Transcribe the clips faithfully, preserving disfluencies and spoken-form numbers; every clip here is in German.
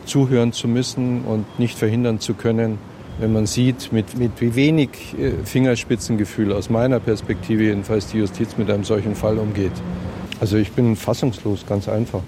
zuhören zu müssen und nicht verhindern zu können, wenn man sieht, mit, mit wie wenig Fingerspitzengefühl aus meiner Perspektive jedenfalls die Justiz mit einem solchen Fall umgeht. Also ich bin fassungslos, ganz einfach.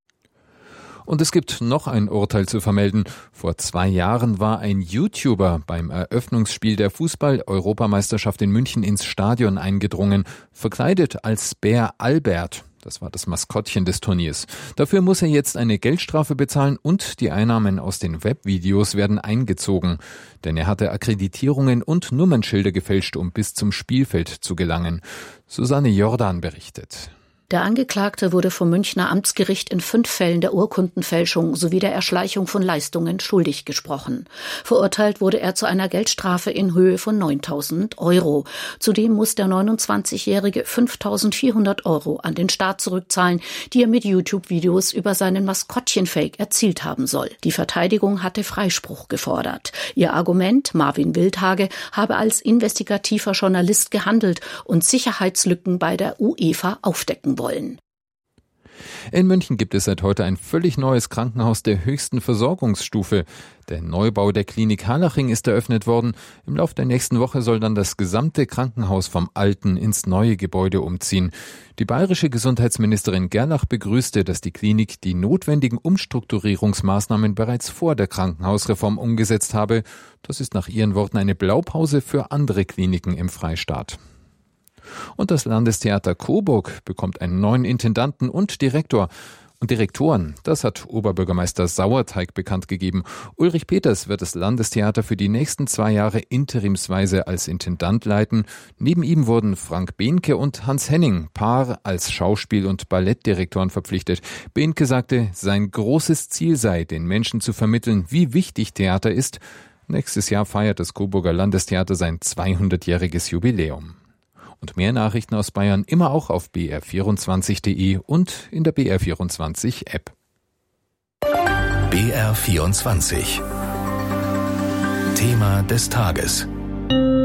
Und es gibt noch ein Urteil zu vermelden. Vor zwei Jahren war ein YouTuber beim Eröffnungsspiel der Fußball-Europameisterschaft in München ins Stadion eingedrungen, verkleidet als Bär Albert. Das war das Maskottchen des Turniers. Dafür muss er jetzt eine Geldstrafe bezahlen und die Einnahmen aus den Webvideos werden eingezogen. Denn er hatte Akkreditierungen und Nummernschilder gefälscht, um bis zum Spielfeld zu gelangen. Susanne Jordan berichtet. Der Angeklagte wurde vom Münchner Amtsgericht in fünf Fällen der Urkundenfälschung sowie der Erschleichung von Leistungen schuldig gesprochen. Verurteilt wurde er zu einer Geldstrafe in Höhe von neuntausend Euro. Zudem muss der neunundzwanzigjährige fünftausendvierhundert Euro an den Staat zurückzahlen, die er mit YouTube-Videos über seinen Maskottchen-Fake erzielt haben soll. Die Verteidigung hatte Freispruch gefordert. Ihr Argument, Marvin Wildhage habe als investigativer Journalist gehandelt und Sicherheitslücken bei der UEFA aufdecken wollen. Wollen. In München gibt es seit heute ein völlig neues Krankenhaus der höchsten Versorgungsstufe. Der Neubau der Klinik Harlaching ist eröffnet worden. Im Laufe der nächsten Woche soll dann das gesamte Krankenhaus vom alten ins neue Gebäude umziehen. Die bayerische Gesundheitsministerin Gerlach begrüßte, dass die Klinik die notwendigen Umstrukturierungsmaßnahmen bereits vor der Krankenhausreform umgesetzt habe. Das ist nach ihren Worten eine Blaupause für andere Kliniken im Freistaat. Und das Landestheater Coburg bekommt einen neuen Intendanten und Direktor. Und Direktoren, das hat Oberbürgermeister Sauerteig bekannt gegeben. Ulrich Peters wird das Landestheater für die nächsten zwei Jahre interimsweise als Intendant leiten. Neben ihm wurden Frank Behnke und Hans Henning, Paar, als Schauspiel- und Ballettdirektoren verpflichtet. Behnke sagte, sein großes Ziel sei, den Menschen zu vermitteln, wie wichtig Theater ist. Nächstes Jahr feiert das Coburger Landestheater sein zweihundertjähriges Jubiläum. Und mehr Nachrichten aus Bayern immer auch auf b r vierundzwanzig punkt d e und in der B R vierundzwanzig App. B R vierundzwanzig. Thema des Tages.